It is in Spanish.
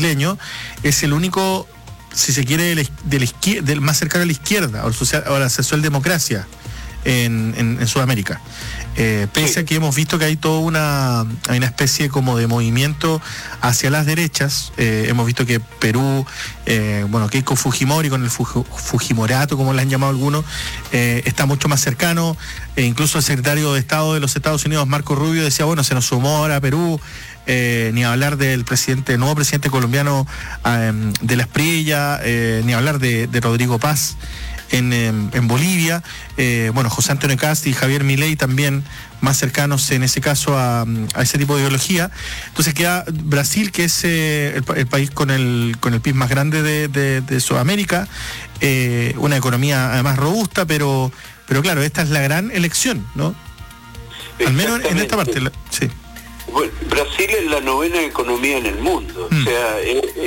brasileño, es el único, si se quiere, del más cercano a la izquierda, o a la socialdemocracia en Sudamérica. Pese a que hemos visto que hay hay una especie como de movimiento hacia las derechas. Hemos visto que Perú, Keiko Fujimori, con el Fujimorato, como le han llamado algunos, está mucho más cercano. Incluso el secretario de Estado de los Estados Unidos, Marco Rubio, decía, se nos sumó ahora Perú. Ni hablar del nuevo presidente colombiano de la Espriella, ni hablar de Rodrigo Paz en Bolivia. José Antonio Kast y Javier Milei también más cercanos en ese caso a ese tipo de ideología. Entonces queda Brasil, que es el país con el PIB más grande de Sudamérica, una economía además robusta, pero claro, esta es la gran elección, ¿no? Al menos en esta parte, sí. Bueno, Brasil es la 9ª economía en el mundo, o sea,